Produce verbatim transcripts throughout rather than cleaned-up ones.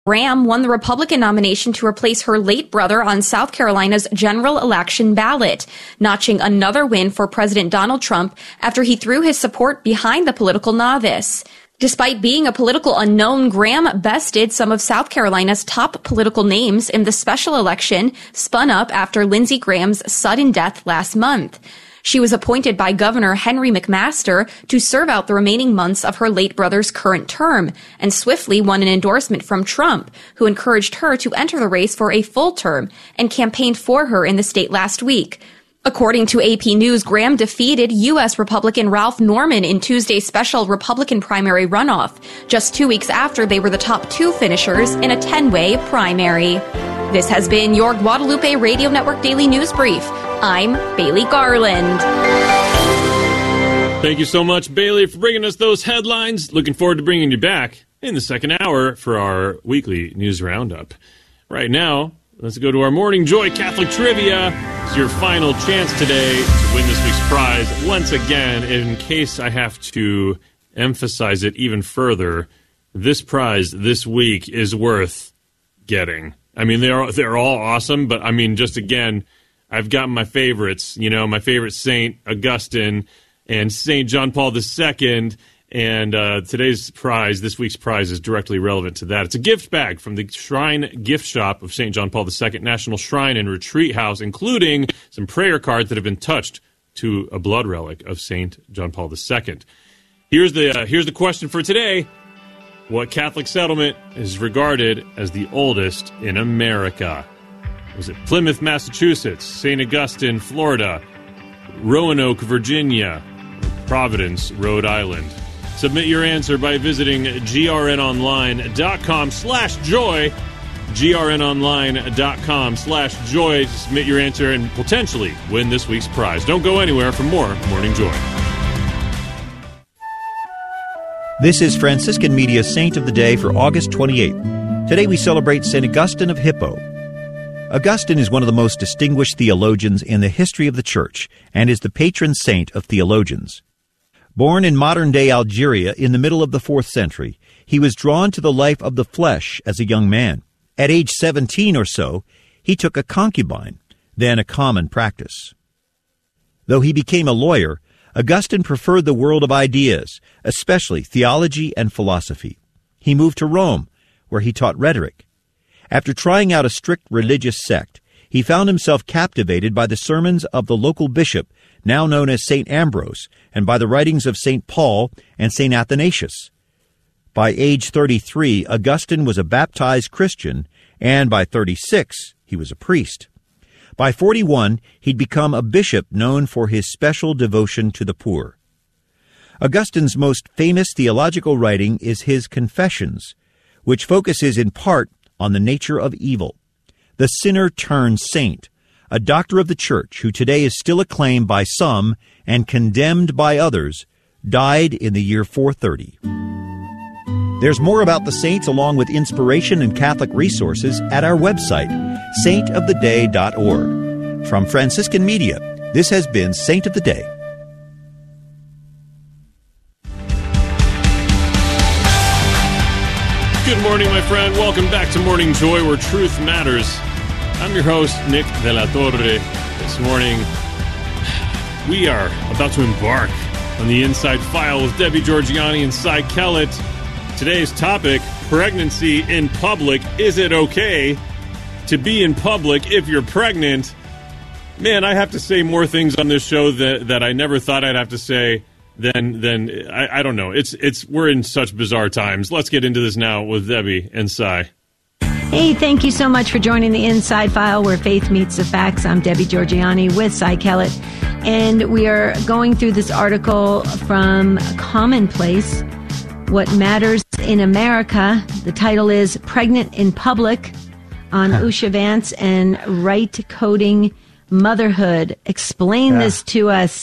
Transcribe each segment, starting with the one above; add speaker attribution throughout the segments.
Speaker 1: Graham won the Republican nomination to replace her late brother on South Carolina's general election ballot, notching another win for President Donald Trump after he threw his support behind the political novice. Despite being a political unknown, Graham bested some of South Carolina's top political names in the special election spun up after Lindsey Graham's sudden death last month. She was appointed by Governor Henry McMaster to serve out the remaining months of her late brother's current term, and swiftly won an endorsement from Trump, who encouraged her to enter the race for a full term and campaigned for her in the state last week. According to A P News, Graham defeated U S Republican Ralph Norman in Tuesday's special Republican primary runoff, just two weeks after they were the top two finishers in a ten-way primary. This has been your Guadalupe Radio Network Daily News Brief. I'm Bailey Garland.
Speaker 2: Thank you so much, Bailey, for bringing us those headlines. Looking forward to bringing you back in the second hour for our weekly news roundup. Right now, let's go to our Morning Joy Catholic Trivia. It's your final chance today to win this week's prize. Once again, in case I have to emphasize it even further, this prize this week is worth getting. I mean, they're they're all awesome, but I mean, just again, I've got my favorites. You know, my favorite Saint Augustine and Saint John Paul the Second. And uh, today's prize, this week's prize, is directly relevant to that. It's a gift bag from the Shrine Gift Shop of Saint John Paul the Second National Shrine and Retreat House, including some prayer cards that have been touched to a blood relic of Saint John Paul the Second. Here's the uh, here's the question for today. What Catholic settlement is regarded as the oldest in America? Was it Plymouth, Massachusetts, Saint Augustine, Florida, Roanoke, Virginia, Providence, Rhode Island? Submit your answer by visiting grnonline.com slash joy, grnonline.com slash joy. Submit your answer and potentially win this week's prize. Don't go anywhere for more Morning Joy.
Speaker 3: This is Franciscan Media's Saint of the Day for August twenty-eighth. Today we celebrate Saint Augustine of Hippo. Augustine is one of the most distinguished theologians in the history of the Church and is the patron saint of theologians. Born in modern-day Algeria in the middle of the fourth century, he was drawn to the life of the flesh as a young man. At age seventeen or so, he took a concubine, then a common practice. Though he became a lawyer, Augustine preferred the world of ideas, especially theology and philosophy. He moved to Rome, where he taught rhetoric. After trying out a strict religious sect, he found himself captivated by the sermons of the local bishop, now known as Saint Ambrose, and by the writings of Saint Paul and Saint Athanasius. By age thirty-three, Augustine was a baptized Christian, and by thirty-six, he was a priest. By forty-one, he'd become a bishop known for his special devotion to the poor. Augustine's most famous theological writing is his Confessions, which focuses in part on the nature of evil. The sinner turned saint, a doctor of the Church who today is still acclaimed by some and condemned by others, died in the year four thirty. There's more about the saints along with inspiration and Catholic resources at our website, saint of the day dot org. From Franciscan Media, this has been Saint of the Day.
Speaker 2: Good morning, my friend. Welcome back to Morning Joy, where truth matters. I'm your host, Nick De La Torre. This morning, we are about to embark on the Inside File with Debbie Georgianni and Cy Kellett. Today's topic, pregnancy in public. Is it okay to be in public if you're pregnant? Man, I have to say more things on this show that, that I never thought I'd have to say. Then, then I, I don't know. It's it's we're in such bizarre times. Let's get into this now with Debbie and Cy.
Speaker 4: Hey, thank you so much for joining the Inside File, where faith meets the facts. I'm Debbie Georgianni with Cy Kellett, and we are going through this article from Commonplace, What Matters in America. The title is Pregnant in Public, on Usha Vance and Right Coding Motherhood. Explain yeah. this to us,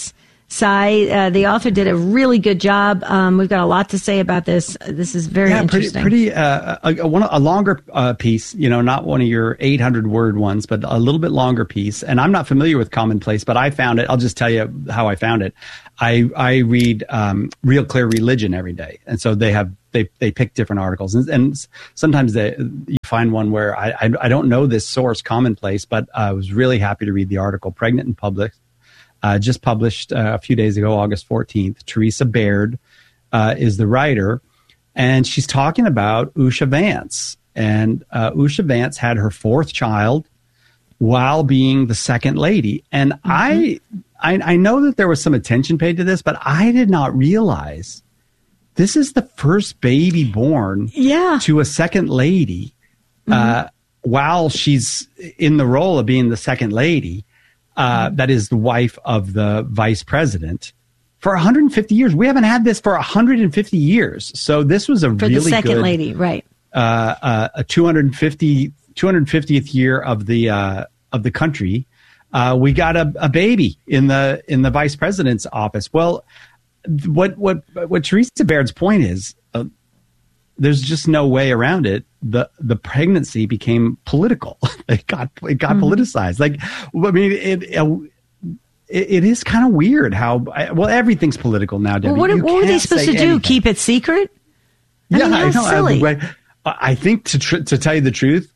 Speaker 4: Cy, uh, the author, did a really good job. Um, we've got a lot to say about this. This is very
Speaker 5: yeah,
Speaker 4: interesting.
Speaker 5: Pretty, pretty uh, a, a, one, a longer uh, piece, you know, not one of your eight hundred word ones, but a little bit longer piece. And I'm not familiar with Commonplace, but I found it. I'll just tell you how I found it. I I read um, Real Clear Religion every day, and so they have they they pick different articles, and, and sometimes they you find one where I, I I don't know this source, Commonplace, but I was really happy to read the article. Pregnant in Public. Uh, just published uh, a few days ago, August fourteenth. Teresa Baird uh, is the writer, and she's talking about Usha Vance. And uh, Usha Vance had her fourth child while being the second lady. And mm-hmm. I, I I know that there was some attention paid to this, but I did not realize this is the first baby born
Speaker 4: yeah.
Speaker 5: to a second lady mm-hmm. uh, while she's in the role of being the second lady. Uh, that is the wife of the vice president for one hundred fifty years. We haven't had this for one hundred fifty years. So this was a
Speaker 4: for
Speaker 5: really
Speaker 4: the second
Speaker 5: good,
Speaker 4: lady, right?
Speaker 5: Uh, uh, a two hundred fifty, two hundred fiftieth year of the uh, of the country. Uh, we got a, a baby in the in the vice president's office. Well, what what what Teresa Baird's point is, uh, there's just no way around it. The the pregnancy became political. It got it got mm-hmm. politicized. Like, I mean, it it, it is kind of weird how well everything's political now. Debbie.
Speaker 4: Well, what, what were they supposed to do?
Speaker 5: Anything.
Speaker 4: Keep it secret? I
Speaker 5: yeah,
Speaker 4: mean,
Speaker 5: I know.
Speaker 4: Silly.
Speaker 5: I, I think to tr- to tell you the truth,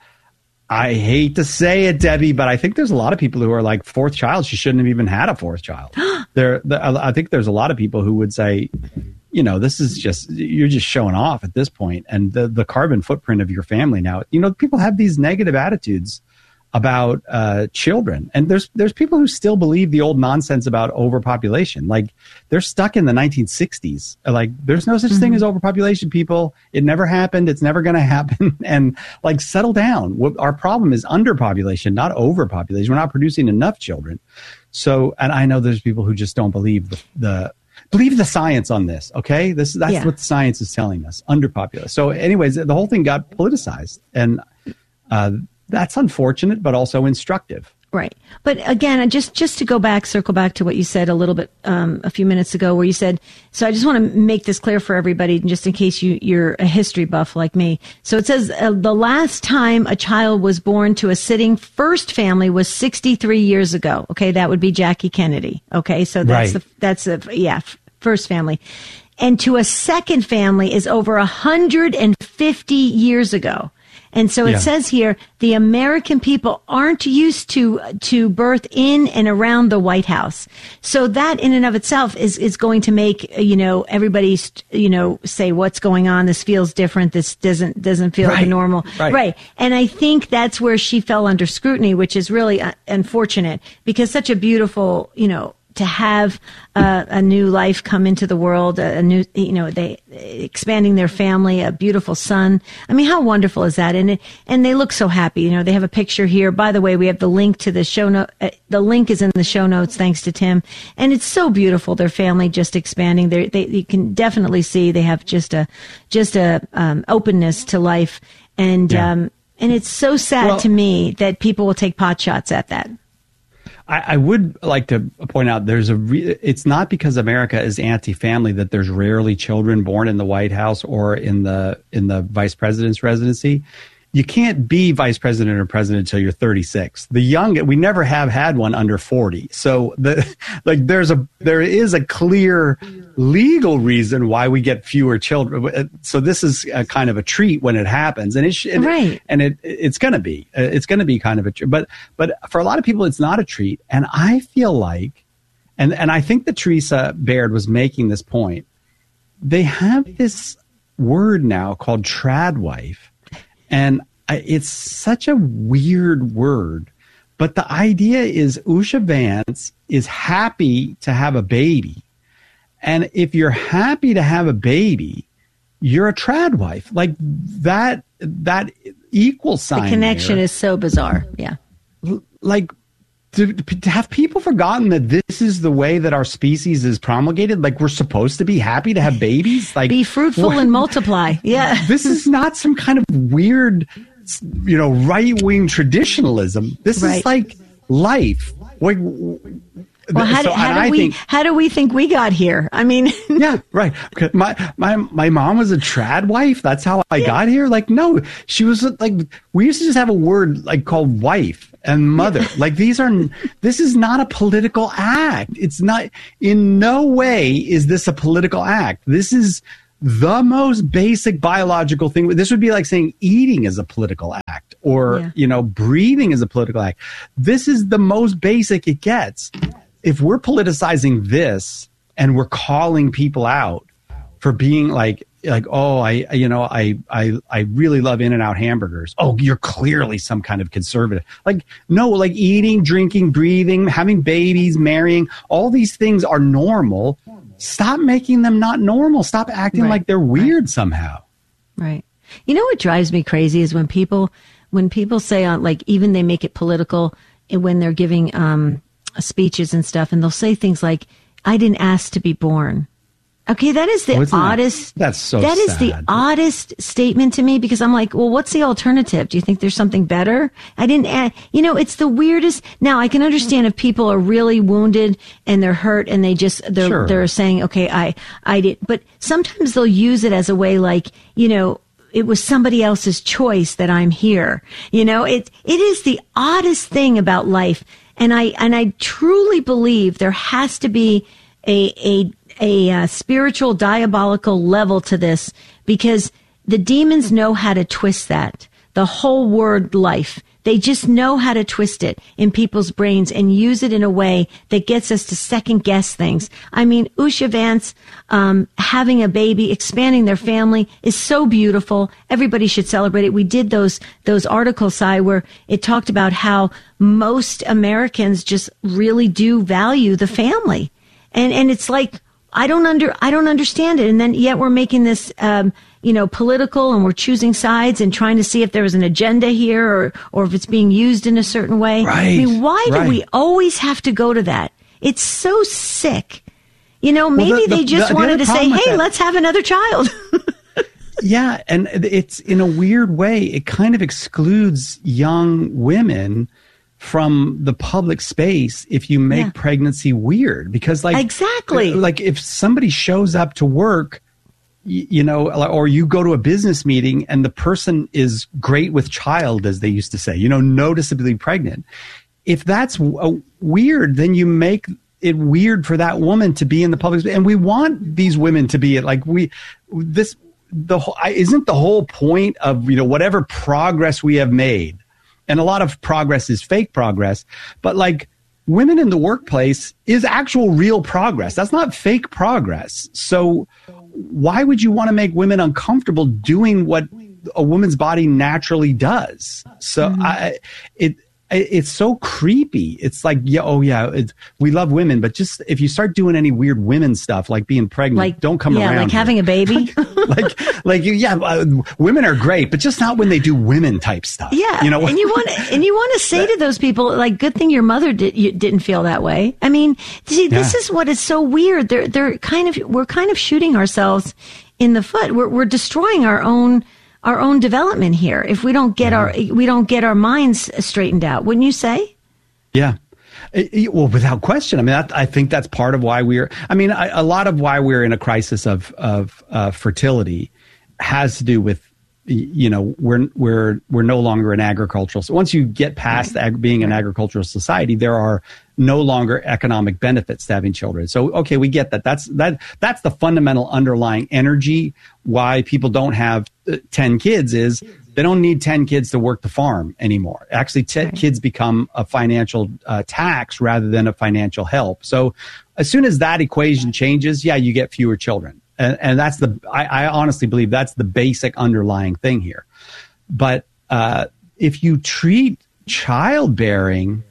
Speaker 5: I hate to say it, Debbie, but I think there's a lot of people who are like, fourth child, she shouldn't have even had a fourth child. there, the, I think there's a lot of people who would say, you know, this is just, you're just showing off at this point. And the, the carbon footprint of your family now, you know, people have these negative attitudes about uh, children. And there's there's people who still believe the old nonsense about overpopulation. Like, they're stuck in the nineteen sixties. Like, there's no such mm-hmm. thing as overpopulation, people. It never happened. It's never going to happen. And, like, settle down. What, our problem is underpopulation, not overpopulation. We're not producing enough children. So, and I know there's people who just don't believe the, the believe the science on this. Okay, this that's yeah. what the science is telling us. Underpopulation. So, anyways, the whole thing got politicized, and uh, that's unfortunate, but also instructive.
Speaker 4: Right. But again, just, just to go back, circle back to what you said a little bit, um, a few minutes ago, where you said, so I just want to make this clear for everybody, just in case you, you're a history buff like me. So it says uh, the last time a child was born to a sitting first family was sixty-three years ago. Okay. That would be Jackie Kennedy. Okay. So that's
Speaker 5: right.
Speaker 4: the, that's a, yeah, first family. And to a second family is over one hundred fifty years ago. And so it yeah. says here, the American people aren't used to to birth in and around the White House. So that in and of itself is, is going to make, you know, everybody, you know, say, what's going on? This feels different. This doesn't doesn't feel
Speaker 5: right.
Speaker 4: like normal.
Speaker 5: Right.
Speaker 4: right. And I think that's where she fell under scrutiny, which is really uh, unfortunate, because such a beautiful, you know, to have uh, a new life come into the world, a, a new, you know, they expanding their family, a beautiful son. I mean, how wonderful is that? And it, and they look so happy. You know, they have a picture here. By the way, we have the link to the show note. Uh, the link is in the show notes, thanks to Tim. And it's so beautiful. Their family just expanding. They, they, you can definitely see they have just a, just a um, openness to life. And yeah. um, and it's so sad well, to me that people will take pot shots at that.
Speaker 5: I, I would like to point out there's a re- it's not because America is anti-family that there's rarely children born in the White House or in the in the vice president's residency. You can't be vice president or president until you're thirty-six. The young, we never have had one under forty. So the like there's a there is a clear legal reason why we get fewer children. So this is a kind of a treat when it happens, and it sh-
Speaker 4: right.
Speaker 5: and it it's going to be it's going to be kind of a treat. But but for a lot of people, it's not a treat. And I feel like, and and I think that Teresa Baird was making this point. They have this word now called tradwife. And it's such a weird word, but the idea is Usha Vance is happy to have a baby. And if you're happy to have a baby, you're a tradwife. Like that, that equal sign.
Speaker 4: The connection
Speaker 5: there,
Speaker 4: is so bizarre. Yeah.
Speaker 5: Like, To, to have people forgotten that this is the way that our species is promulgated? Like, we're supposed to be happy to have babies? Like,
Speaker 4: be fruitful what? and multiply. Yeah.
Speaker 5: This is not some kind of weird, you know, right-wing traditionalism. This
Speaker 4: right.
Speaker 5: is like life. Like,
Speaker 4: Well, how,
Speaker 5: so,
Speaker 4: do, how do we think, how do we think we got here? I mean,
Speaker 5: yeah, right. My my my mom was a trad wife. That's how I yeah. got here. Like, no, she was like, we used to just have a word like called wife and mother. Yeah. Like, these are, this is not a political act. It's not, in no way is this a political act. This is the most basic biological thing. This would be like saying eating is a political act, or, yeah. you know, breathing is a political act. This is the most basic it gets. If we're politicizing this and we're calling people out for being like, like, oh, I, you know, I, I, I really love In-N-Out hamburgers. Oh, you're clearly some kind of conservative. Like, no, like eating, drinking, breathing, having babies, marrying, all these things are normal. Stop making them not normal. Stop acting right. like they're weird right. somehow.
Speaker 4: Right. You know what drives me crazy is when people, when people say on, like, even they make it political when they're giving, um, speeches and stuff, and they'll say things like, I didn't ask to be born. Okay, that is the oh, oddest.
Speaker 5: That, that's so
Speaker 4: That
Speaker 5: sad.
Speaker 4: is the oddest statement to me, because I'm like, well, what's the alternative? Do you think there's something better? I didn't add, you know, it's the weirdest. Now, I can understand if people are really wounded and they're hurt and they just, they're, sure. they're saying, okay, I, I did, but sometimes they'll use it as a way like, you know, it was somebody else's choice that I'm here. You know, it, it is the oddest thing about life. And I, and I truly believe there has to be a, a, a, uh, spiritual diabolical level to this, because the demons know how to twist that. The whole word life. They just know how to twist it in people's brains and use it in a way that gets us to second guess things. I mean, Usha Vance, um, having a baby, expanding their family is so beautiful. Everybody should celebrate it. We did those, those articles, Si, where it talked about how most Americans just really do value the family. And, and it's like, I don't under, I don't understand it. And then yet we're making this, um, you know, political, and we're choosing sides and trying to see if there was an agenda here, or, or if it's being used in a certain way.
Speaker 5: Right.
Speaker 4: I mean, why
Speaker 5: right.
Speaker 4: do we always have to go to that? It's so sick. You know, maybe
Speaker 5: well, the, the,
Speaker 4: they just
Speaker 5: the, the
Speaker 4: wanted to say, hey,
Speaker 5: that,
Speaker 4: let's have another child.
Speaker 5: Yeah. And it's, in a weird way, it kind of excludes young women from the public space if you make yeah. pregnancy weird, because like,
Speaker 4: exactly,
Speaker 5: like if somebody shows up to work, you know, or you go to a business meeting and the person is great with child, as they used to say, you know, noticeably pregnant. If that's w- weird, then you make it weird for that woman to be in the public space. And we want these women to be like, we, this, the whole, isn't the whole point of, you know, whatever progress we have made, and a lot of progress is fake progress, but like women in the workplace is actual real progress. That's not fake progress. So why would you want to make women uncomfortable doing what a woman's body naturally does? So mm-hmm. I, it, it's so creepy. It's like, yeah, oh yeah, it's, we love women, but just if you start doing any weird women stuff, like being pregnant,
Speaker 4: like,
Speaker 5: don't come
Speaker 4: yeah,
Speaker 5: around.
Speaker 4: Like here. Having a baby.
Speaker 5: like, like, yeah, uh, women are great, but just not when they do women type stuff.
Speaker 4: Yeah,
Speaker 5: you know,
Speaker 4: and you want and you want to say to those people, like, good thing your mother did, you didn't feel that way. I mean, see, this yeah. is what is so weird. They're they're kind of we're kind of shooting ourselves in the foot. We're we're destroying our own. our own development here if we don't get yeah. our we don't get our minds straightened out, wouldn't you say?
Speaker 5: Yeah. It, it, well, without question. I mean, that, I think that's part of why we're, I mean, I, a lot of why we're in a crisis of, of uh, fertility has to do with, you know, we're, we're, we're no longer an agricultural. So once you get past right. ag- being an agricultural society, there are no longer economic benefits to having children. So, okay, we get that. That's, that, that's the fundamental underlying energy why people don't have uh, ten kids is they don't need ten kids to work the farm anymore. Actually, t- right. kids become a financial uh, tax rather than a financial help. So as soon as that equation changes, yeah, you get fewer children. And, and that's the, I, I honestly believe that's the basic underlying thing here. But uh, if you treat childbearing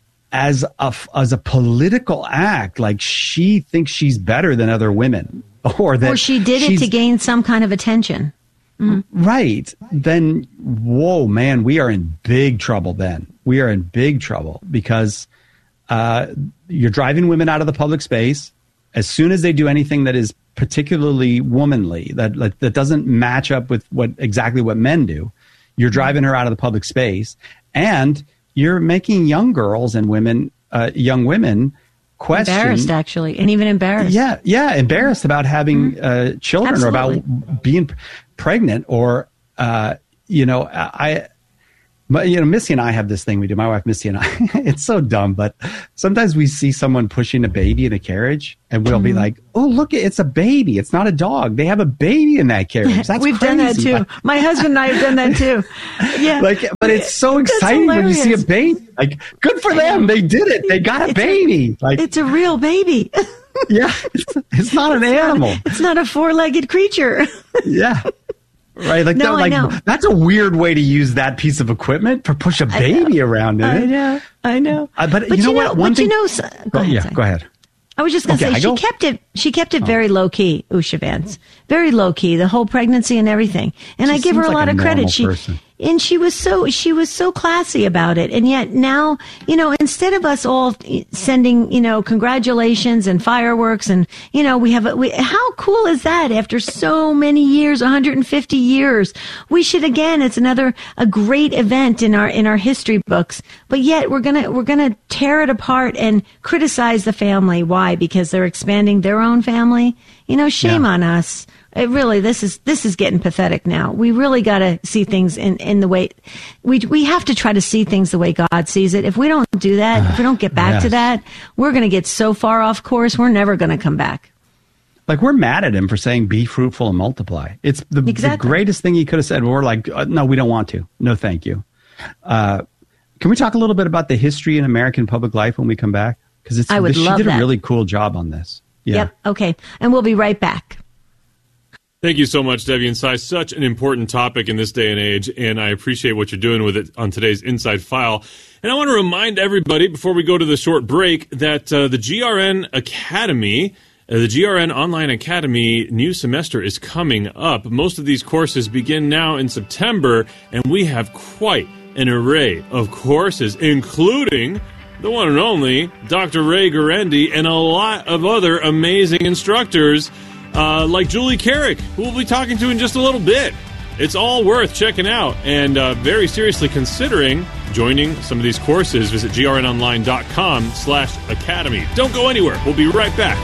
Speaker 5: as a, as a political act, like she thinks she's better than other women, or that
Speaker 4: or she did it to gain some kind of attention.
Speaker 5: Mm-hmm. Right. Then, whoa, man, we are in big trouble then. We are in big trouble because uh, you're driving women out of the public space. As soon as they do anything that is particularly womanly, that that doesn't match up with what exactly what men do, you're driving her out of the public space, and you're making young girls and women, uh, young women, question.
Speaker 4: Embarrassed, actually, and even embarrassed.
Speaker 5: Yeah, yeah, embarrassed about having
Speaker 4: Mm-hmm.
Speaker 5: uh, children
Speaker 4: Absolutely.
Speaker 5: or about being pregnant or, uh, you know, I, but, you know, Missy and I have this thing we do. My wife, Missy, and I, it's so dumb, but sometimes we see someone pushing a baby in a carriage and we'll mm-hmm. be like, oh, look, it's a baby. It's not a dog. They have a baby in that carriage. That's
Speaker 4: We've
Speaker 5: crazy.
Speaker 4: done that too. My husband and I have done that too. Yeah.
Speaker 5: Like, but it's so exciting when you see a baby. Like, good for them. They did it. They got a
Speaker 4: it's
Speaker 5: baby.
Speaker 4: A,
Speaker 5: like,
Speaker 4: it's a real baby.
Speaker 5: Yeah. It's, it's not an
Speaker 4: it's
Speaker 5: animal.
Speaker 4: Not, it's not a four-legged creature.
Speaker 5: Yeah. Right, like,
Speaker 4: no,
Speaker 5: like
Speaker 4: I know.
Speaker 5: That's a weird way to use that piece of equipment to push a baby around in
Speaker 4: I
Speaker 5: it.
Speaker 4: know, I know.
Speaker 5: Uh, but,
Speaker 4: but
Speaker 5: you know,
Speaker 4: you know
Speaker 5: what? One
Speaker 4: but
Speaker 5: thing.
Speaker 4: You know, so, go
Speaker 5: oh,
Speaker 4: ahead,
Speaker 5: yeah,
Speaker 4: sorry.
Speaker 5: go ahead.
Speaker 4: I was just going to
Speaker 5: okay,
Speaker 4: say she
Speaker 5: go?
Speaker 4: kept it. She kept it
Speaker 5: oh.
Speaker 4: very low key, Usha Vance, very low key, the whole pregnancy and everything. And
Speaker 5: she
Speaker 4: I give her a
Speaker 5: like
Speaker 4: lot
Speaker 5: a
Speaker 4: of credit. She
Speaker 5: person.
Speaker 4: and she was so she was so classy about it. And yet now, you know, instead of us all sending, you know, congratulations and fireworks, and you know, we have a, we, how cool is that? After so many years, one hundred fifty years, we should again. It's another a great event in our in our history books. But yet we're gonna we're gonna tear it apart and criticize the family. Why? Because they're expanding their own family. You know, shame
Speaker 5: yeah.
Speaker 4: on us. It really, this is this is getting pathetic now. We really got to see things in, in the way we we have to try to see things the way God sees it. If we don't do that, uh, if we don't get back
Speaker 5: yes.
Speaker 4: to that, we're going to get so far off course. We're never going to come back.
Speaker 5: Like, we're mad at him for saying "be fruitful and multiply." It's the,
Speaker 4: exactly.
Speaker 5: the greatest thing he could have said. We're like, uh, no, we don't want to. No, thank you. Uh, can we talk a little bit about the history in American public life when we come back? Because it's
Speaker 4: I would
Speaker 5: this,
Speaker 4: love
Speaker 5: she did
Speaker 4: that.
Speaker 5: a really cool job on this. Yeah.
Speaker 4: Yep. Okay. And we'll be right back.
Speaker 2: Thank you so much, Debbie and Cy. Such an important topic in this day and age, and I appreciate what you're doing with it on today's Inside File. And I want to remind everybody, before we go to the short break, that uh, the G R N Academy, uh, the G R N Online Academy new semester is coming up. Most of these courses begin now in September, and we have quite an array of courses, including the one and only Doctor Ray Guarendi and a lot of other amazing instructors uh, like Julie Carrick, who we'll be talking to in just a little bit. It's all worth checking out and uh, very seriously considering joining some of these courses. Visit grnonline.com slash academy. Don't go anywhere. We'll be right back.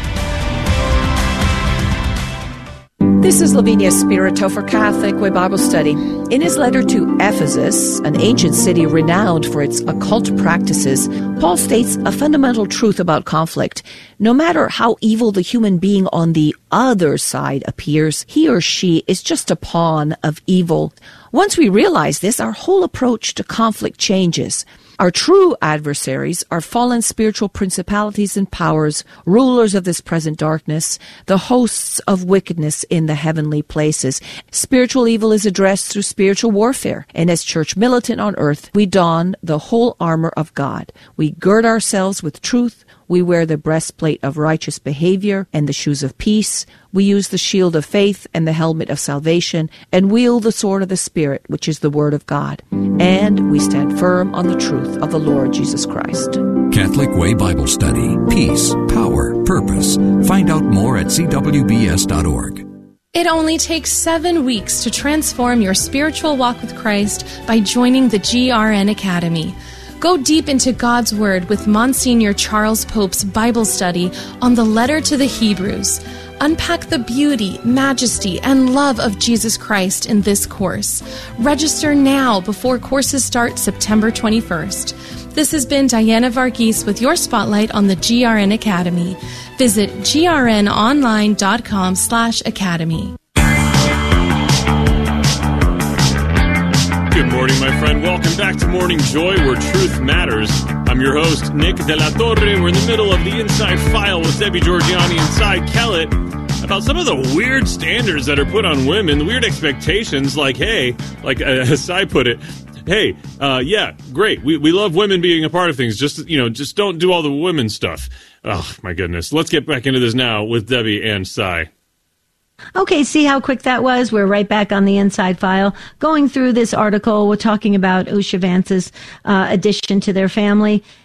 Speaker 6: This is Lavinia Spirito for Catholic Way Bible Study. In his letter to Ephesus, an ancient city renowned for its occult practices, Paul states a fundamental truth about conflict. No matter how evil the human being on the other side appears, he or she is just a pawn of evil. Once we realize this, our whole approach to conflict changes. Our true adversaries are fallen spiritual principalities and powers, rulers of this present darkness, the hosts of wickedness in the heavenly places. Spiritual evil is addressed through spiritual warfare, and as church militant on earth, we don the whole armor of God. We gird ourselves with truth. We wear the breastplate of righteous behavior and the shoes of peace. We use the shield of faith and the helmet of salvation, and wield the sword of the Spirit, which is the Word of God. And we stand firm on the truth of the Lord Jesus Christ.
Speaker 7: Catholic Way Bible Study. Peace, power, purpose. Find out more at c w b s dot org.
Speaker 8: It only takes seven weeks to transform your spiritual walk with Christ by joining the G R N Academy. Go deep into God's Word with Monsignor Charles Pope's Bible study on the letter to the Hebrews. Unpack the beauty, majesty, and love of Jesus Christ in this course. Register now before courses start September twenty-first. This has been Diana Varghese with your spotlight on the G R N Academy. Visit grnonline.com slash academy.
Speaker 2: Good morning, my friend. Welcome back to Morning Joy, where truth matters. I'm your host, Nick De La Torre. We're in the middle of the Inside File with Debbie Georgianni and Cy Kellett about some of the weird standards that are put on women, the weird expectations, like, hey, like uh, as Cy put it, hey, uh, yeah, great. We we love women being a part of things. Just, you know, just don't do all the women stuff. Oh, my goodness. Let's get back into this now with Debbie and Cy.
Speaker 4: Okay, see how quick that was? We're right back on the Inside File. Going through this article, we're talking about Usha Vance's uh, addition to their family.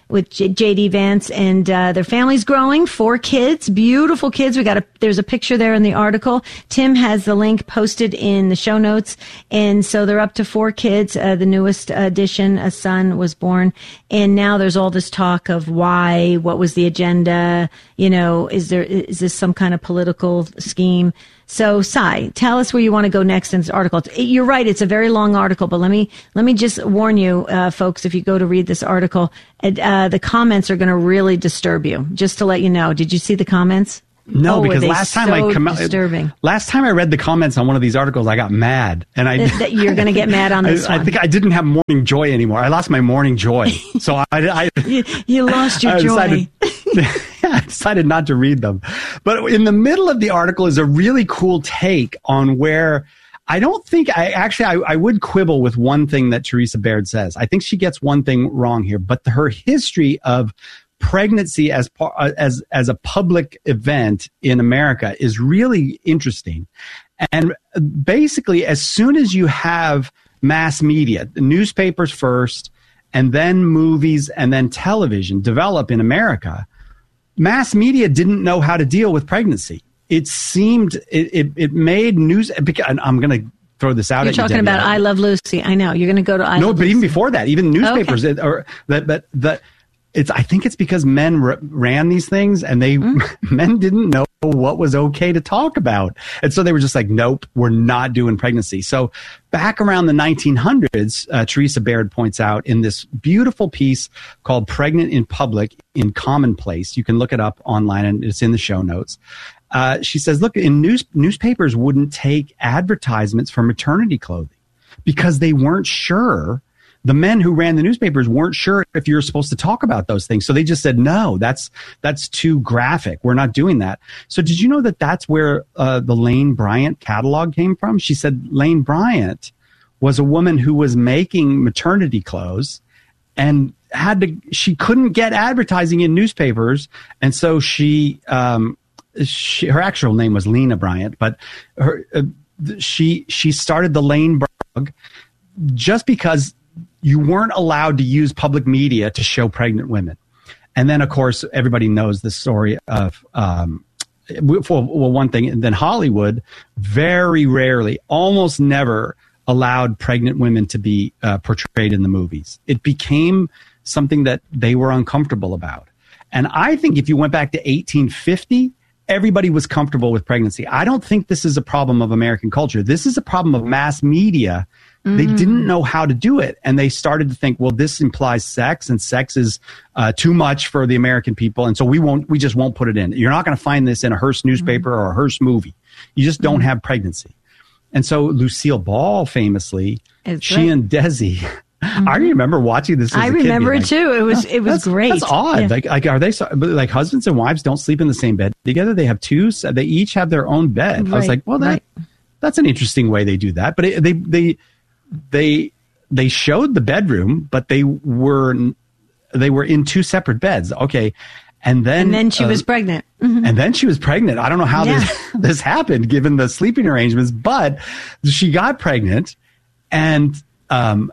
Speaker 4: with J D. Vance, and uh, their family's growing. Four kids, beautiful kids. We got a there's a picture there in the article. Tim has the link posted in the show notes, and so they're up to four kids. Uh, the newest addition, a son, was born, and now there's all this talk of why, what was the agenda? You know, is there is this some kind of political scheme? So, Cy, tell us where you want to go next in this article. You're right; it's a very long article, but let me let me just warn you, uh, folks, if you go to read this article, uh, the comments are going to really disturb you. Just to let you know, did you see the comments?
Speaker 5: No,
Speaker 4: oh,
Speaker 5: because last time
Speaker 4: so
Speaker 5: I com-
Speaker 4: disturbing.
Speaker 5: last time I read the comments on one of these articles, I got mad, and I
Speaker 4: that, that you're going to get mad on this
Speaker 5: I,
Speaker 4: one.
Speaker 5: I think I didn't have morning joy anymore. I lost my morning joy, so I, I
Speaker 4: you, you lost your
Speaker 5: I
Speaker 4: joy.
Speaker 5: Decided, I decided not to read them. But in the middle of the article is a really cool take on where I don't think I actually I, I would quibble with one thing that Teresa Baird says. I think she gets one thing wrong here, but her history of pregnancy as par, as as a public event in America is really interesting. And basically, as soon as you have mass media, the newspapers first, and then movies, and then television develop in America, mass media didn't know how to deal with pregnancy. It seemed it it, it made news. And I'm going to throw this out.
Speaker 4: You're
Speaker 5: at
Speaker 4: talking
Speaker 5: you,
Speaker 4: about I Love Lucy. I know you're going to go to I
Speaker 5: no,
Speaker 4: Love
Speaker 5: but
Speaker 4: Lucy.
Speaker 5: even before that, even newspapers
Speaker 4: Okay.
Speaker 5: it, or that, but the. It's. I think it's because men r- ran these things, and they mm. men didn't know what was okay to talk about, and so they were just like, "Nope, we're not doing pregnancy." So, back around the nineteen hundreds, uh, Teresa Baird points out in this beautiful piece called "Pregnant in Public" in Commonplace. You can look it up online, and it's in the show notes. Uh, she says, "Look, in news newspapers wouldn't take advertisements for maternity clothing because they weren't sure." The men who ran the newspapers weren't sure if you were supposed to talk about those things. So they just said, no, that's that's too graphic. We're not doing that. So did you know that that's where uh, the Lane Bryant catalog came from? She said Lane Bryant was a woman who was making maternity clothes and had to, she couldn't get advertising in newspapers. And so she, um, she her actual name was Lena Bryant, but her, uh, she, she started the Lane blog just because you weren't allowed to use public media to show pregnant women. And then, of course, everybody knows the story of, um, well, well, one thing, and then Hollywood very rarely, almost never allowed pregnant women to be uh, portrayed in the movies. It became something that they were uncomfortable about. And I think if you went back to eighteen fifty, everybody was comfortable with pregnancy. I don't think this is a problem of American culture. This is a problem of mass media. They didn't know how to do it. And they started to think, well, this implies sex, and sex is uh, too much for the American people. And so we won't, we just won't put it in. You're not going to find this in a Hearst newspaper mm-hmm. or a Hearst movie. You just don't mm-hmm. have pregnancy. And so Lucille Ball famously, it's she right. and Desi, mm-hmm. I remember watching this as
Speaker 4: I
Speaker 5: a
Speaker 4: remember
Speaker 5: kid,
Speaker 4: it
Speaker 5: like,
Speaker 4: too. It was, it was
Speaker 5: that's,
Speaker 4: great.
Speaker 5: That's odd.
Speaker 4: Yeah.
Speaker 5: Like, like, are they, so, like husbands and wives don't sleep in the same bed together? They have two, they each have their own bed.
Speaker 4: Right.
Speaker 5: I was like, well, that, right. that's an interesting way they do that. But it, they, they, they, they showed the bedroom, but they were they were in two separate beds. Okay, and then
Speaker 4: and then she uh, was pregnant. Mm-hmm.
Speaker 5: And then she was pregnant. I don't know how
Speaker 4: yeah.
Speaker 5: this this happened given the sleeping arrangements, but she got pregnant, and um,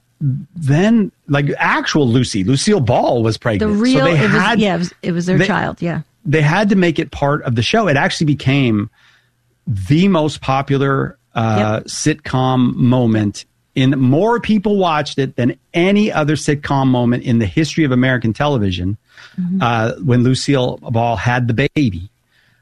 Speaker 5: then like actual Lucy, Lucille Ball was pregnant.
Speaker 4: The real,
Speaker 5: so they
Speaker 4: it
Speaker 5: had,
Speaker 4: was, yeah, it was, it was their
Speaker 5: they,
Speaker 4: child. Yeah,
Speaker 5: they had to make it part of the show. It actually became the most popular uh, yep. sitcom moment. In more people watched it than any other sitcom moment in the history of American television mm-hmm. uh, when Lucille Ball had the baby.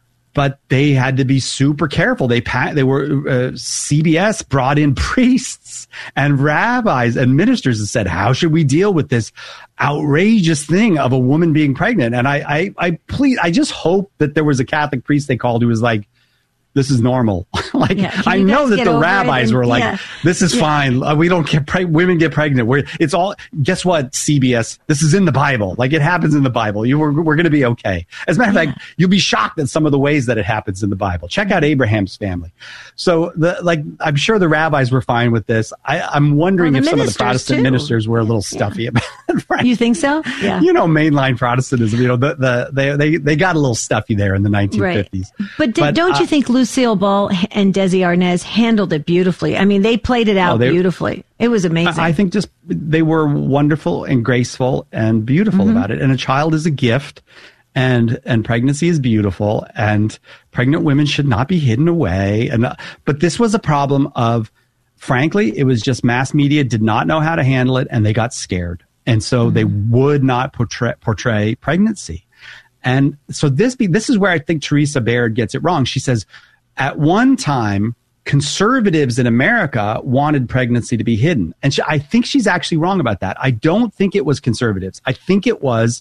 Speaker 5: But they had to be super careful. They they were uh, C B S brought in priests and rabbis and ministers and said, "How should we deal with this outrageous thing of a woman being pregnant?" And I I I please I just hope that there was a Catholic priest they called who was like, this is normal. like yeah, I know that the rabbis were like, yeah. this is yeah. fine. Uh, we don't get pre- women get pregnant. We're, it's all, guess what? C B S, this is in the Bible. Like it happens in the Bible. You we're, we're going to be okay. As a matter of yeah. fact, you'll be shocked at some of the ways that it happens in the Bible. Check out Abraham's family. So the, like, I'm sure the rabbis were fine with this. I, I'm wondering
Speaker 4: well,
Speaker 5: if some of the Protestant
Speaker 4: too.
Speaker 5: ministers were a little stuffy
Speaker 4: yeah.
Speaker 5: about right.
Speaker 4: You think so? Yeah.
Speaker 5: You know, mainline Protestantism, you know, the, the, they, they, they got a little stuffy there in the nineteen fifties.
Speaker 4: Right. But, did,
Speaker 5: but
Speaker 4: don't uh, you think Lucille Ball and Desi Arnaz handled it beautifully? I mean, they played it out oh, they, beautifully. It was amazing.
Speaker 5: I, I think just they were wonderful and graceful and beautiful mm-hmm. about it. And a child is a gift. And and pregnancy is beautiful, and pregnant women should not be hidden away. And uh, but this was a problem of, frankly, it was just mass media did not know how to handle it, and they got scared, and so mm-hmm. they would not portray, portray pregnancy. And so this be, this is where I think Teresa Baird gets it wrong. She says, at one time, conservatives in America wanted pregnancy to be hidden, and she, I think she's actually wrong about that. I don't think it was conservatives. I think it was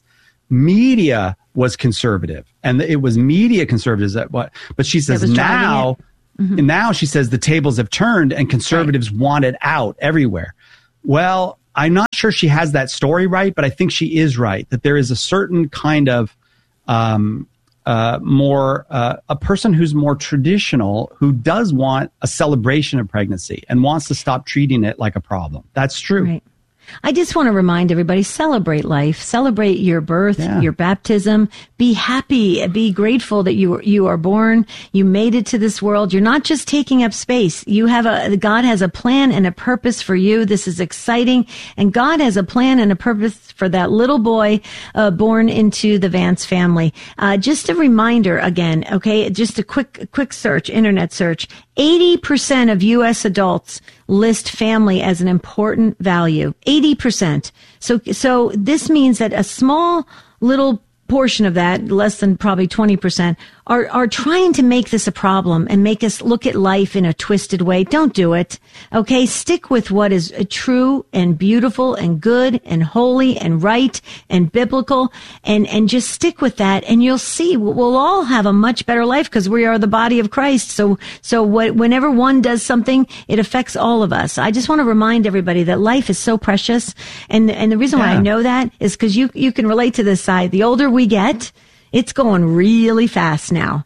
Speaker 5: media was conservative, and it was media conservatives that what, but she says now, mm-hmm. and now she says the tables have turned and conservatives right. want it out everywhere. Well, I'm not sure she has that story right, but I think she is right that there is a certain kind of, um, uh, more, uh, a person who's more traditional who does want a celebration of pregnancy and wants to stop treating it like a problem. That's true.
Speaker 4: Right. I just want to remind everybody, celebrate life, celebrate your birth, yeah. your baptism, be happy, be grateful that you you are born, you made it to this world. You're not just taking up space. You have a, God has a plan and a purpose for you. This is exciting. And God has a plan and a purpose for that little boy uh, born into the Vance family. Uh, just a reminder again, okay, just a quick, quick search, internet search. eighty percent of U S adults list family as an important value. eighty percent. So, so this means that a small little portion of that, less than probably twenty percent, are, are trying to make this a problem and make us look at life in a twisted way. Don't do it. Okay. Stick with what is true and beautiful and good and holy and right and biblical, and, and just stick with that. And you'll see we'll all have a much better life because we are the body of Christ. So, so what, whenever one does something, it affects all of us. I just want to remind everybody that life is so precious. And, and the reason yeah. why I know that is because you, you can relate to this side. The older we get, it's going really fast now.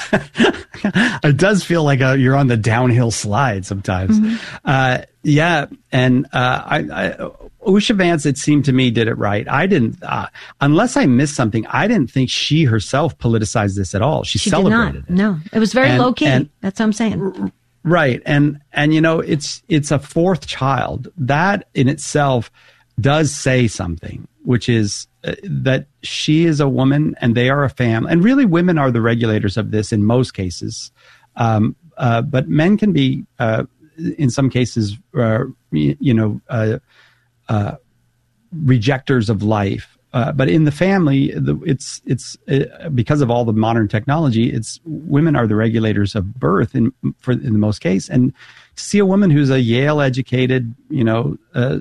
Speaker 5: It does feel like a, you're on the downhill slide sometimes. Mm-hmm. Uh, yeah. And uh, I, I, Usha Vance, it seemed to me, did it right. I didn't, uh, unless I missed something, I didn't think she herself politicized this at all. She,
Speaker 4: she
Speaker 5: celebrated
Speaker 4: did not.
Speaker 5: it.
Speaker 4: No, it was very
Speaker 5: and,
Speaker 4: low key.
Speaker 5: And,
Speaker 4: That's what I'm saying.
Speaker 5: Right. And, and, you know, it's, it's a fourth child. That in itself does say something, which is uh, that she is a woman and they are a family. And really, women are the regulators of this in most cases. Um, uh, but men can be, uh, in some cases, uh, you know, uh, uh, rejectors of life. Uh, but in the family, the, it's it's uh, because of all the modern technology. It's women are the regulators of birth in for in the most case. And to see a woman who's a Yale educated, you know, uh,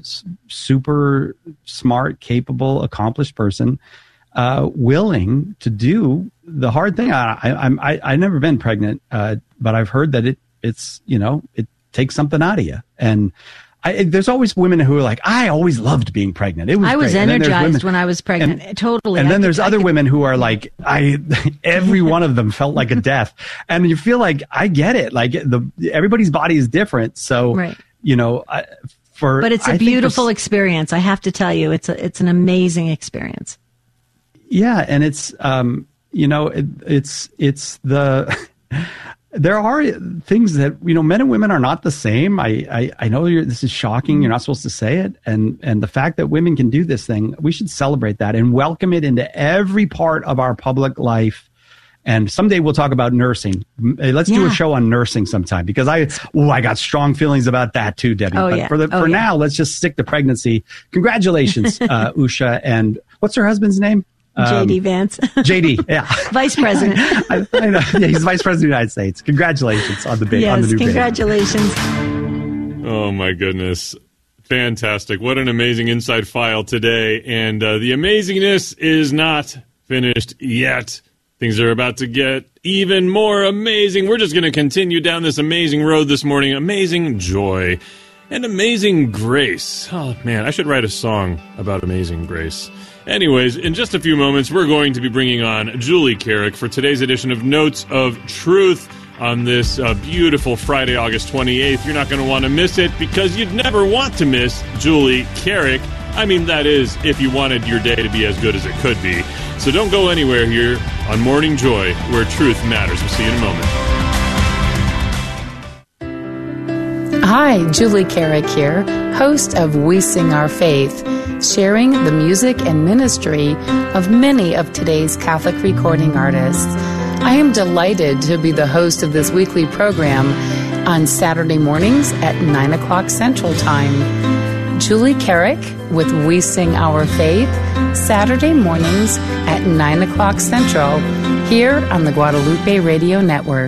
Speaker 5: super smart, capable, accomplished person, uh, willing to do the hard thing. I, I, I'm I I've never been pregnant, uh, but I've heard that it it's you know it takes something out of you. And I, there's always women who are like, I always loved being pregnant. It was
Speaker 4: I was
Speaker 5: great.
Speaker 4: energized when I was pregnant.
Speaker 5: And,
Speaker 4: totally.
Speaker 5: And
Speaker 4: I
Speaker 5: then
Speaker 4: could,
Speaker 5: there's
Speaker 4: I
Speaker 5: other
Speaker 4: could,
Speaker 5: women who are like, I, every one of them felt like a death. And you feel like, I get it. Like the, everybody's body is different. So,
Speaker 4: right.
Speaker 5: you know, I, for,
Speaker 4: but it's a
Speaker 5: I
Speaker 4: beautiful experience. I have to tell you, it's a, it's an amazing experience.
Speaker 5: Yeah. And it's, um, you know, it, it's, it's the, there are things that, you know, men and women are not the same. I, I, I know you're, this is shocking. You're not supposed to say it. And, and the fact that women can do this thing, we should celebrate that and welcome it into every part of our public life. And someday we'll talk about nursing. Let's yeah. do a show on nursing sometime because I, oh, I got strong feelings about that too, Debbie.
Speaker 4: Oh,
Speaker 5: but
Speaker 4: yeah.
Speaker 5: for the,
Speaker 4: oh,
Speaker 5: for
Speaker 4: yeah.
Speaker 5: now, let's just stick to pregnancy. Congratulations, uh, Usha. And what's her husband's name?
Speaker 4: J D Vance.
Speaker 5: J D, yeah.
Speaker 4: Vice President.
Speaker 5: I, I know. Yeah, he's Vice President of the United States. Congratulations on the big,
Speaker 4: yes,
Speaker 5: on the new
Speaker 4: congratulations.
Speaker 5: baby.
Speaker 2: Oh, my goodness. Fantastic. What an amazing inside file today. And uh, the amazingness is not finished yet. Things are about to get even more amazing. We're just going to continue down this amazing road this morning. Amazing joy and amazing grace. Oh, man, I should write a song about amazing grace. Anyways, in just a few moments, we're going to be bringing on Julie Carrick for today's edition of Notes of Truth on this uh, beautiful Friday, August twenty-eighth. You're not going to want to miss it because you'd never want to miss Julie Carrick I mean, that is, if you wanted your day to be as good as it could be. So don't go anywhere here on Morning Joy, where truth matters. We'll see you in a moment.
Speaker 9: Hi, Julie Carrick here, host of We Sing Our Faith, sharing the music and ministry of many of today's Catholic recording artists. I am delighted to be the host of this weekly program on Saturday mornings at nine o'clock Central Time. Julie Carrick with We Sing Our Faith, Saturday mornings at nine o'clock Central, here on the Guadalupe Radio Network.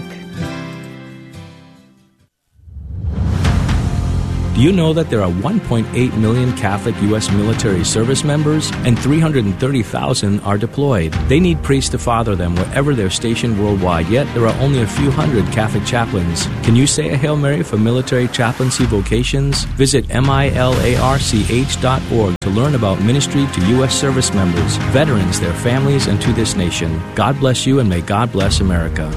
Speaker 10: Do you know that there are one point eight million Catholic U S military service members and three hundred thirty thousand are deployed? They need priests to father them wherever they're stationed worldwide, yet there are only a few hundred Catholic chaplains. Can you say a Hail Mary for military chaplaincy vocations? Visit milarch dot org to learn about ministry to U S service members, veterans, their families, and to this nation. God bless you, and may God bless America.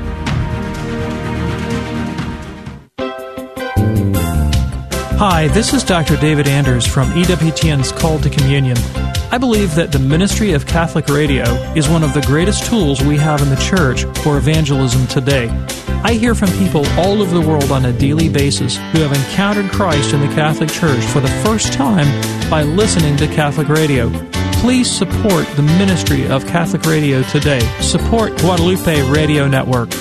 Speaker 11: Hi, this is Doctor David Anders from E W T N's Call to Communion. I believe that the ministry of Catholic radio is one of the greatest tools we have in the Church for evangelism today. I hear from people all over the world on a daily basis who have encountered Christ in the Catholic Church for the first time by listening to Catholic radio. Please support the ministry of Catholic radio today. Support Guadalupe Radio Network.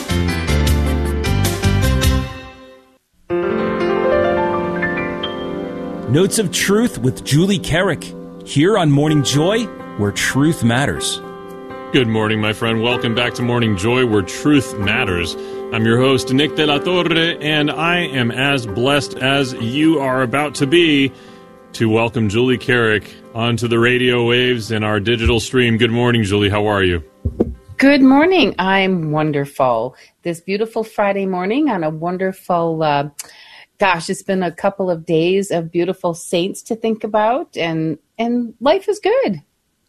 Speaker 12: Notes of Truth with Julie Carrick, here on Morning Joy, where truth matters.
Speaker 2: Good morning, my friend. Welcome back to Morning Joy, where truth matters. I'm your host, Nick de la Torre, and I am as blessed as you are about to be to welcome Julie Carrick onto the radio waves and our digital stream. Good morning, Julie. How are you?
Speaker 9: Good morning. I'm wonderful. This beautiful Friday morning on a wonderful... Uh, Gosh, it's been a couple of days of beautiful saints to think about, and and life is good.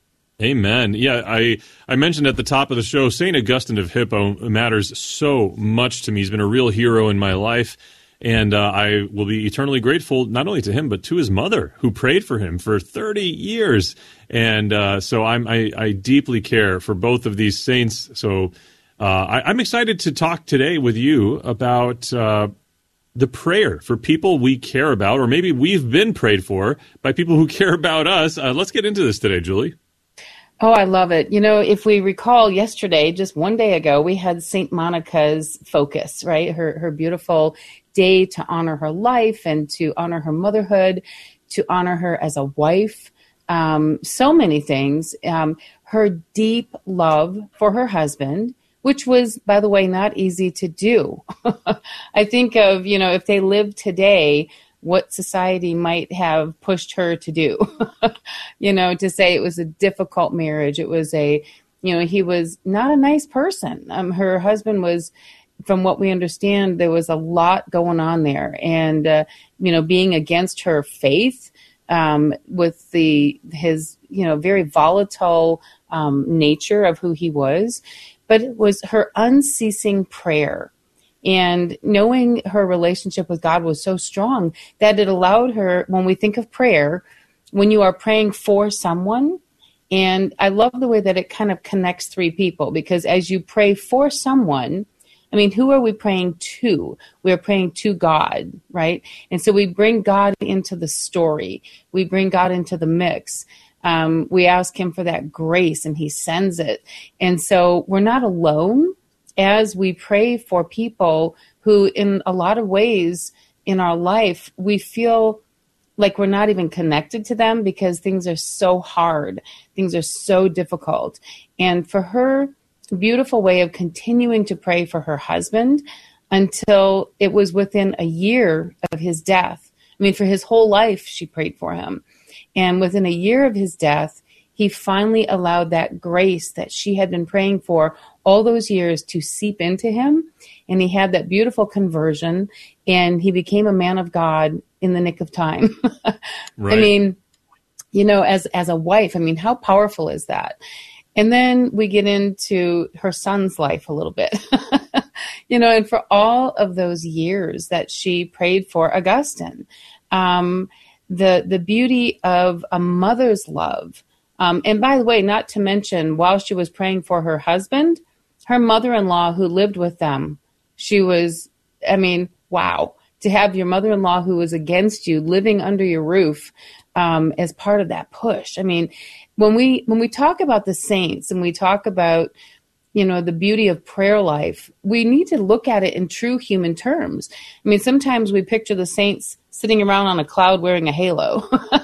Speaker 2: Amen. Yeah, I, I mentioned at the top of the show, Saint Augustine of Hippo matters so much to me. He's been a real hero in my life, and uh, I will be eternally grateful not only to him, but to his mother, who prayed for him for thirty years. And uh, so I'm, I, I deeply care for both of these saints. So uh, I, I'm excited to talk today with you about... Uh, the prayer for people we care about, or maybe we've been prayed for by people who care about us. Uh, let's get into this today, Julie.
Speaker 9: Oh, I love it. You know, if we recall yesterday, just one day ago, we had Saint Monica's focus, right? Her her beautiful day to honor her life and to honor her motherhood, to honor her as a wife. Um, so many things. Um, her deep love for her husband, which was, by the way, not easy to do. I think of, you know, if they lived today, what society might have pushed her to do, you know, to say it was a difficult marriage. It was a, you know, he was not a nice person. Um, her husband was, from what we understand, there was a lot going on there. And, uh, you know, being against her faith, um, with the, his, you know, very volatile um, nature of who he was. But it was her unceasing prayer, and knowing her relationship with God was so strong that it allowed her, when we think of prayer, when you are praying for someone, and I love the way that it kind of connects three people, because as you pray for someone, I mean, who are we praying to? We are praying to God, right? And so we bring God into the story. We bring God into the mix. Um, we ask him for that grace, and he sends it. And so we're not alone as we pray for people who, in a lot of ways in our life, we feel like we're not even connected to them because things are so hard. Things are so difficult. And for her, beautiful way of continuing to pray for her husband until it was within a year of his death. I mean, for his whole life, she prayed for him. And within a year of his death, he finally allowed that grace that she had been praying for all those years to seep into him. And he had that beautiful conversion, and he became a man of God in the nick of time. Right. I mean, you know, as, as a wife, I mean, how powerful is that? And then we get into her son's life a little bit, you know, and for all of those years that she prayed for Augustine, um, the the beauty of a mother's love. Um, and by the way, not to mention, while she was praying for her husband, her mother-in-law who lived with them, she was, I mean, wow, to have your mother-in-law who was against you living under your roof um, as part of that push. I mean, when we when we talk about the saints and we talk about, you know, the beauty of prayer life, we need to look at it in true human terms. I mean, sometimes we picture the saints sitting around on a cloud wearing a halo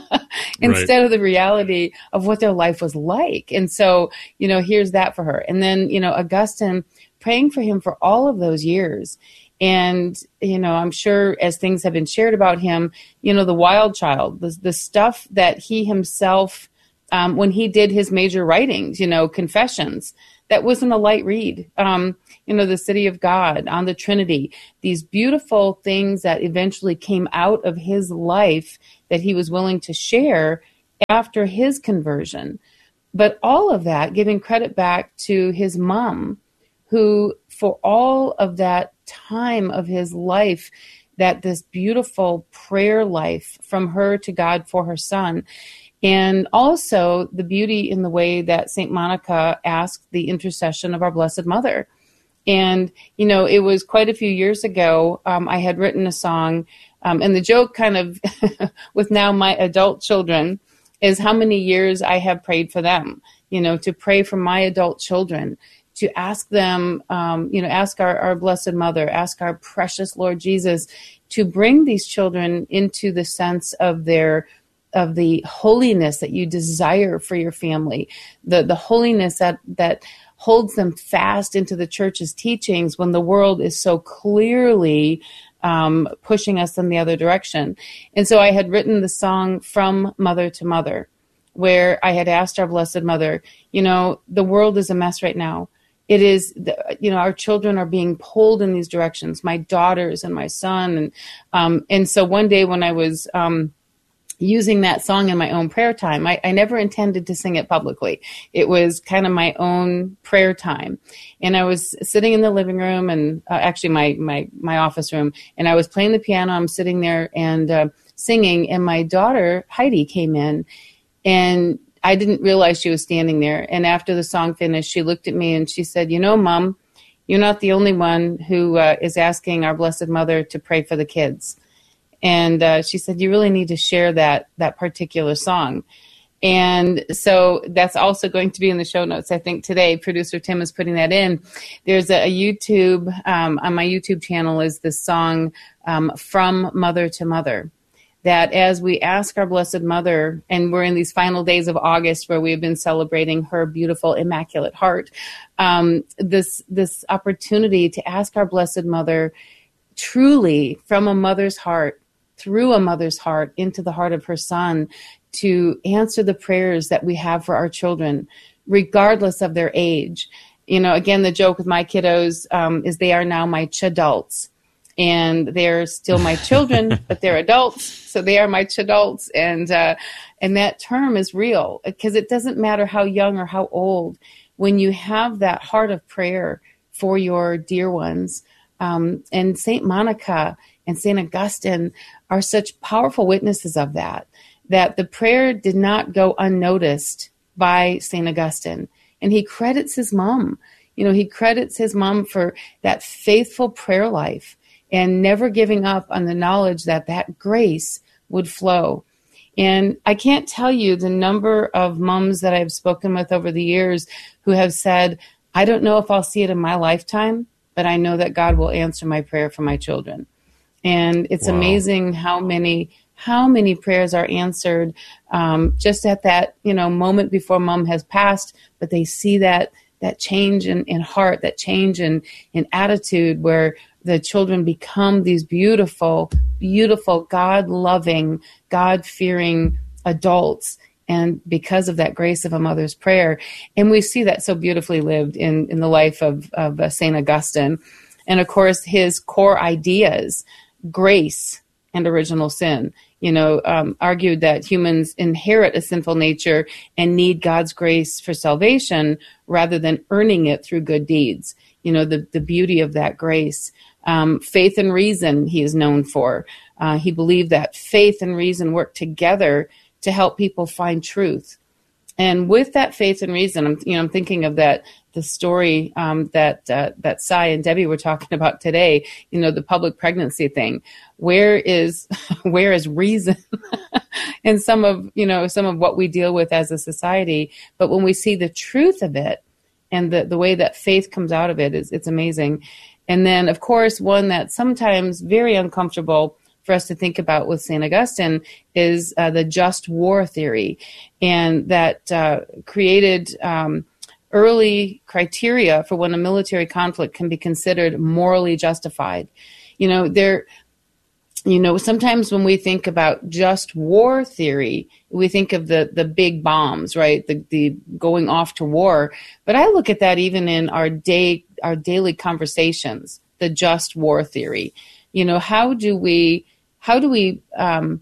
Speaker 9: instead right. of the reality of what their life was like. And so, you know, here's that for her. And then, you know, Augustine praying for him for all of those years. And, you know, I'm sure as things have been shared about him, you know, the wild child, the, the stuff that he himself, um, when he did his major writings, you know, confessions, that wasn't a light read. Um, you know, the City of God, on the Trinity, these beautiful things that eventually came out of his life that he was willing to share after his conversion. But all of that giving credit back to his mom, who for all of that time of his life, that this beautiful prayer life from her to God for her son. And also the beauty in the way that Saint Monica asked the intercession of our Blessed Mother. And, you know, it was quite a few years ago, um, I had written a song, um, and the joke kind of with now my adult children is how many years I have prayed for them, you know, to pray for my adult children, to ask them, um, you know, ask our, our Blessed Mother, ask our precious Lord Jesus to bring these children into the sense of their of the holiness that you desire for your family, the the holiness that that holds them fast into the church's teachings when the world is so clearly um, pushing us in the other direction. And so I had written the song From Mother to Mother, where I had asked our Blessed Mother, you know, the world is a mess right now. It is, you know, our children are being pulled in these directions, my daughters and my son. And um, and so one day when I was um, using that song in my own prayer time, I, I never intended to sing it publicly. It was kind of my own prayer time. And I was sitting in the living room and uh, actually my, my, my office room, and I was playing the piano. I'm sitting there and uh, singing, and my daughter, Heidi, came in, and I didn't realize she was standing there. And after the song finished, she looked at me and she said, you know, Mom, you're not the only one who uh, is asking our Blessed Mother to pray for the kids. And uh, she said, you really need to share that that particular song. And so that's also going to be in the show notes. I think today, producer Tim is putting that in. There's a, a YouTube, um, on my YouTube channel is this song, um, From Mother to Mother, that as we ask our Blessed Mother, and we're in these final days of August where we've been celebrating her beautiful Immaculate Heart, um, this this opportunity to ask our Blessed Mother truly from a mother's heart, through a mother's heart into the heart of her son, to answer the prayers that we have for our children, regardless of their age. You know, again, the joke with my kiddos um, is they are now my chadults, and they're still my children, but they're adults, so they are my chadults, and uh, and that term is real, because it doesn't matter how young or how old. When you have that heart of prayer for your dear ones, um, and Saint Monica and Saint Augustine are such powerful witnesses of that, that the prayer did not go unnoticed by Saint Augustine. And he credits his mom. You know, he credits his mom for that faithful prayer life and never giving up on the knowledge that that grace would flow. And I can't tell you the number of moms that I've spoken with over the years who have said, I don't know if I'll see it in my lifetime, but I know that God will answer my prayer for my children. And it's wow. amazing how many how many prayers are answered um, just at that, you know, moment before mom has passed, but they see that that change in, in heart, that change in, in attitude, where the children become these beautiful, beautiful, God-loving, God-fearing adults, and because of that grace of a mother's prayer. And we see that so beautifully lived in, in the life of, of uh, Saint Augustine. And of course, his core ideas, grace and original sin, you know, um, argued that humans inherit a sinful nature and need God's grace for salvation rather than earning it through good deeds. You know, the, the beauty of that grace. Um, faith and reason he is known for. Uh, he believed that faith and reason work together to help people find truth. And with that faith and reason, I'm, you know, I'm thinking of that, the story um, that uh, that Cy and Debbie were talking about today. You know, the public pregnancy thing. Where is where is reason in some of you know some of what we deal with as a society? But when we see the truth of it and the the way that faith comes out of it, is it's amazing. And then, of course, one that's sometimes very uncomfortable for us to think about with Saint Augustine is uh, the just war theory, and that uh, created um, early criteria for when a military conflict can be considered morally justified. You know, there, you know, sometimes when we think about just war theory, we think of the the big bombs, right? The the going off to war. But I look at that even in our day our daily conversations, the just war theory. You know, how do we How do we um,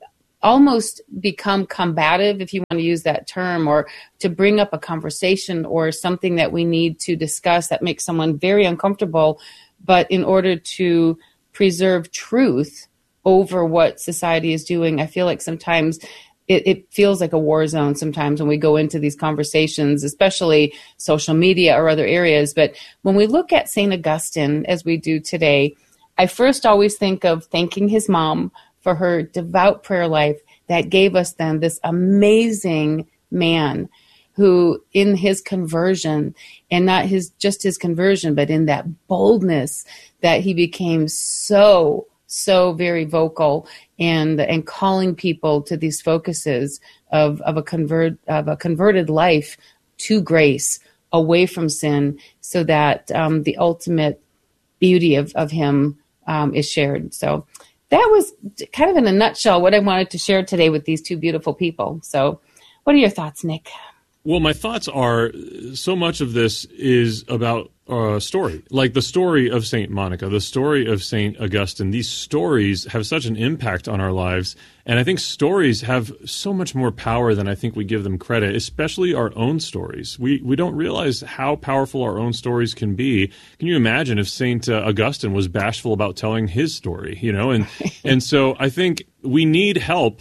Speaker 9: almost become combative, if you want to use that term, or to bring up a conversation or something that we need to discuss that makes someone very uncomfortable, but in order to preserve truth over what society is doing, I feel like sometimes it, it feels like a war zone sometimes when we go into these conversations, especially social media or other areas. But when we look at Saint Augustine, as we do today, I first always think of thanking his mom for her devout prayer life that gave us then this amazing man who, in his conversion, and not his just his conversion, but in that boldness that he became so, so very vocal and and calling people to these focuses of, of a convert of a converted life to grace, away from sin, so that um, the ultimate beauty of, of him Um, is shared. So that was kind of in a nutshell what I wanted to share today with these two beautiful people. So what are your thoughts, Nick?
Speaker 2: Well, my thoughts are so much of this is about a story, like the story of Saint Monica, the story of Saint Augustine. These stories have such an impact on our lives, and I think stories have so much more power than I think we give them credit, especially our own stories. We we don't realize how powerful our own stories can be. Can you imagine if Saint uh, Augustine was bashful about telling his story, you know? And and so I think we need help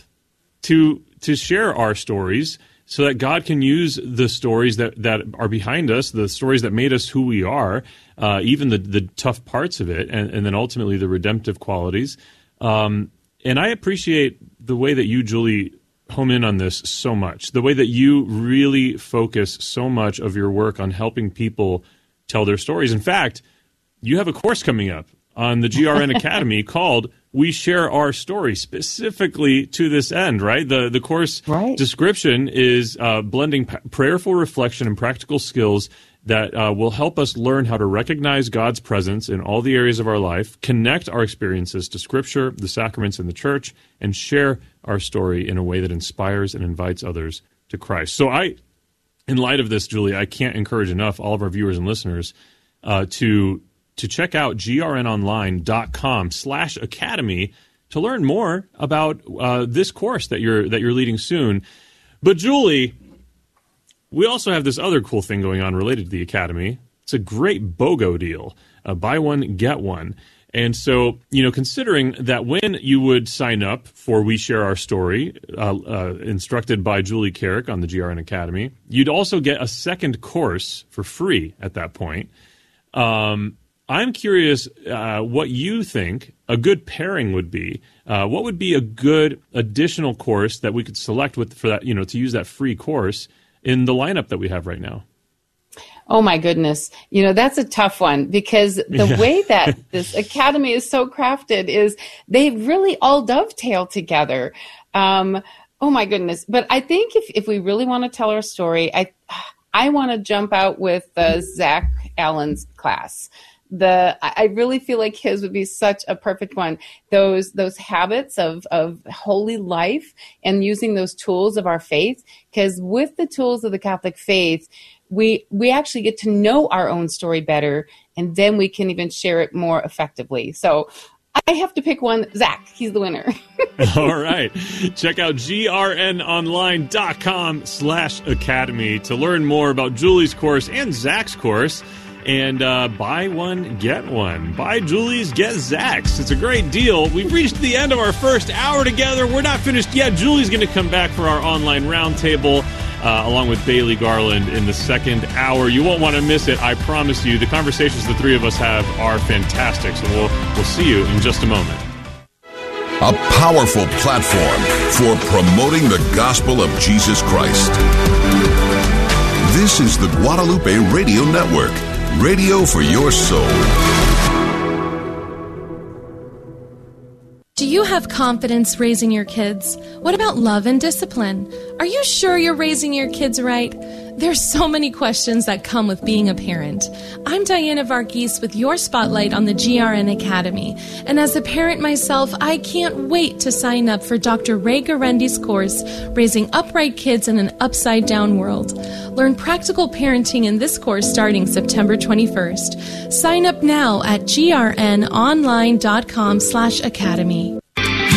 Speaker 2: to to share our stories, so that God can use the stories that, that are behind us, the stories that made us who we are, uh, even the, the tough parts of it, and, and then ultimately the redemptive qualities. Um, and I appreciate the way that you, Julie, home in on this so much, the way that you really focus so much of your work on helping people tell their stories. In fact, you have a course coming up on the G R N Academy called We Share Our Story, specifically to this end, right? The the course right. description is uh, blending p- prayerful reflection and practical skills that uh, will help us learn how to recognize God's presence in all the areas of our life, connect our experiences to Scripture, the sacraments, and the Church, and share our story in a way that inspires and invites others to Christ. So I, in light of this, Julie, I can't encourage enough all of our viewers and listeners uh, to... to check out grnonline.com slash academy to learn more about uh, this course that you're that you're leading soon. But Julie, we also have this other cool thing going on related to the Academy. It's a great BOGO deal, uh, buy one, get one. And so, you know, considering that when you would sign up for We Share Our Story, uh, uh, instructed by Julie Carrick on the G R N Academy, you'd also get a second course for free at that point. Um I'm curious uh, what you think a good pairing would be. Uh, what would be a good additional course that we could select with for that, you know, to use that free course in the lineup that we have right now?
Speaker 9: Oh my goodness. You know, that's a tough one, because the yeah. way that this academy is so crafted is they really all dovetail together. Um, oh my goodness. But I think if, if we really want to tell our story, I, I want to jump out with uh, Zach Allen's class. The I really feel like his would be such a perfect one. Those those habits of, of holy life and using those tools of our faith, because with the tools of the Catholic faith, we we actually get to know our own story better, and then we can even share it more effectively. So I have to pick one. Zach, he's the winner.
Speaker 2: All right. Check out grnonline.com slash academy to learn more about Julie's course and Zach's course. and uh, buy one, get one. Buy Julie's, get Zach's. It's a great deal. We've reached the end of our first hour together. We're not finished yet. Julie's going to come back for our online roundtable uh, along with Bailey Garland in the second hour. You won't want to miss it, I promise you. The conversations the three of us have are fantastic, so we'll, we'll see you in just a moment.
Speaker 13: A powerful platform for promoting the gospel of Jesus Christ. This is the Guadalupe Radio Network, radio for your soul.
Speaker 8: Do you have confidence raising your kids? What about love and discipline? Are you sure you're raising your kids right? There's so many questions that come with being a parent. I'm Diana Varghese with your spotlight on the G R N Academy. And as a parent myself, I can't wait to sign up for Doctor Ray Garendi's course, Raising Upright Kids in an Upside Down World. Learn practical parenting in this course starting September twenty-first. Sign up now at grnonline.com slash academy.